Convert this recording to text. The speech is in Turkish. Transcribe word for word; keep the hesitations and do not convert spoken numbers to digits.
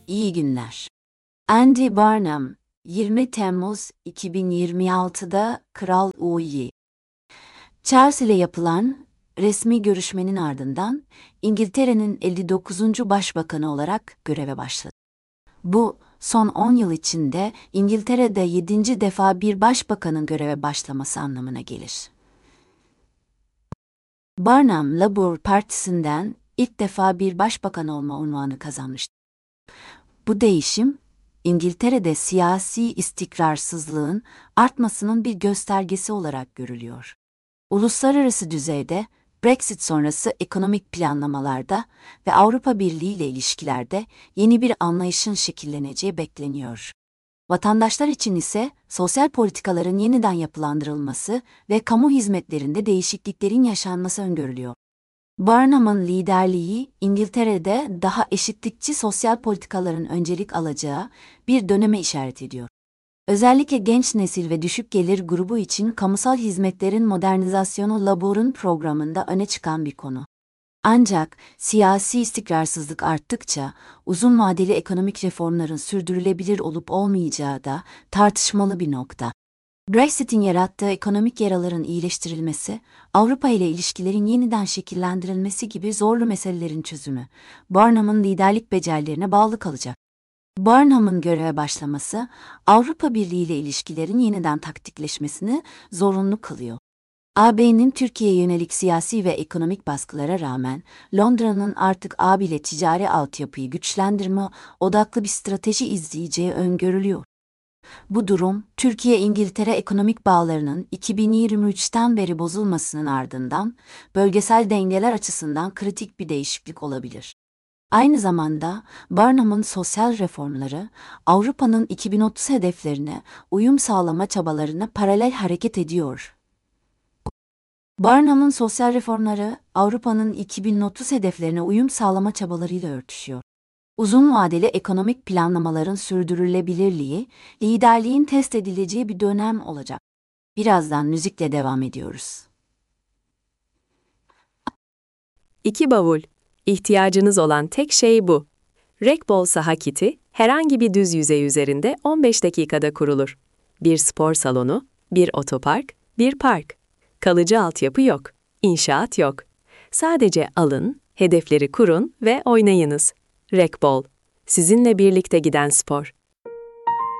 İyi günler. Andy Burnham, yirmi Temmuz iki bin yirmi altıda Kral Louis Charles ile yapılan resmi görüşmenin ardından İngiltere'nin elli dokuzuncu Başbakanı olarak göreve başladı. Bu, son on yıl içinde İngiltere'de yedinci defa bir başbakanın göreve başlaması anlamına gelir. Burnham, Labour Partisi'nden ilk defa bir başbakan olma unvanı kazanmıştı. Bu değişim, İngiltere'de siyasi istikrarsızlığın artmasının bir göstergesi olarak görülüyor. Uluslararası düzeyde, Brexit sonrası ekonomik planlamalarda ve Avrupa Birliği ile ilişkilerde yeni bir anlayışın şekilleneceği bekleniyor. Vatandaşlar için ise sosyal politikaların yeniden yapılandırılması ve kamu hizmetlerinde değişikliklerin yaşanması öngörülüyor. Burnham'ın liderliği, İngiltere'de daha eşitlikçi sosyal politikaların öncelik alacağı bir döneme işaret ediyor. Özellikle genç nesil ve düşük gelir grubu için kamusal hizmetlerin modernizasyonu Labour'un programında öne çıkan bir konu. Ancak siyasi istikrarsızlık arttıkça uzun vadeli ekonomik reformların sürdürülebilir olup olmayacağı da tartışmalı bir nokta. Brexit'in yarattığı ekonomik yaraların iyileştirilmesi, Avrupa ile ilişkilerin yeniden şekillendirilmesi gibi zorlu meselelerin çözümü, Burnham'ın liderlik becerilerine bağlı kalacak. Burnham'ın göreve başlaması, Avrupa Birliği ile ilişkilerin yeniden taktikleşmesini zorunlu kılıyor. A B'nin Türkiye'ye yönelik siyasi ve ekonomik baskılara rağmen, Londra'nın artık A B ile ticari altyapıyı güçlendirme odaklı bir strateji izleyeceği öngörülüyor. Bu durum, Türkiye-İngiltere ekonomik bağlarının iki bin yirmi üçten beri bozulmasının ardından, bölgesel dengeler açısından kritik bir değişiklik olabilir. Aynı zamanda, Burnham'ın sosyal reformları, Avrupa'nın iki bin otuz hedeflerine uyum sağlama çabalarına paralel hareket ediyor. Burnham'ın sosyal reformları, Avrupa'nın iki bin otuz hedeflerine uyum sağlama çabalarıyla örtüşüyor. Uzun vadeli ekonomik planlamaların sürdürülebilirliği, liderliğin test edileceği bir dönem olacak. Birazdan müzikle devam ediyoruz. İki bavul. İhtiyacınız olan tek şey bu. Rekbol saha kiti, herhangi bir düz yüzey üzerinde on beş dakikada kurulur. Bir spor salonu, bir otopark, bir park. Kalıcı altyapı yok, inşaat yok. Sadece alın, hedefleri kurun ve oynayınız. Rekbol, sizinle birlikte giden spor.